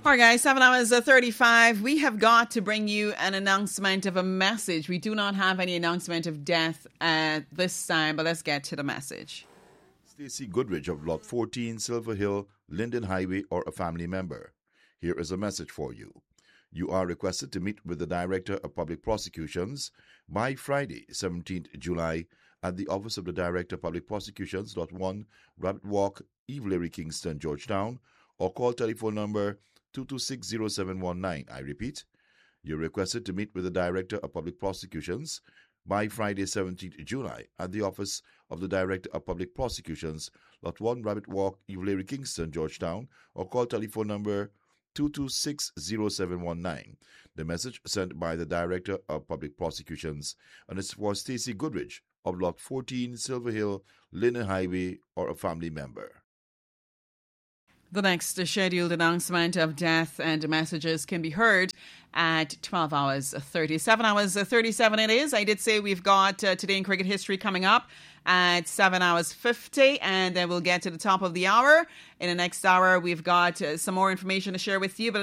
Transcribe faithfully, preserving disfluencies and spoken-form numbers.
All right, guys, seven hours uh, thirty-five. We have got to bring you an announcement of a message. We do not have any announcement of death at this time, but let's get to the message. Stacy Goodrich of Lot fourteen, Silver Hill, Linden Highway, or a family member. Here is a message for you. You are requested to meet with the Director of Public Prosecutions by Friday, seventeenth of July, at the Office of the Director of Public Prosecutions, Lot one, Rabbit Walk, Eve Leary, Kingston, Georgetown, or call telephone number two two six zero seven one nine. I repeat, you're requested to meet with the Director of Public Prosecutions by Friday, seventeenth of July, at the Office of the Director of Public Prosecutions, Lot one, Rabbit Walk, Eve Leary, Kingston, Georgetown, or call telephone number two two six zero seven one nine. The message sent by the Director of Public Prosecutions, and it's for Stacy Goodrich of Lot fourteen, Silver Hill, Linden Highway, or a family member. The next scheduled announcement of death and messages can be heard at twelve hours thirty. seven hours thirty-seven it is. I did say we've got uh, Today in Cricket History coming up at seven hours fifty, and then we'll get to the top of the hour. In the next hour, we've got uh, some more information to share with you. But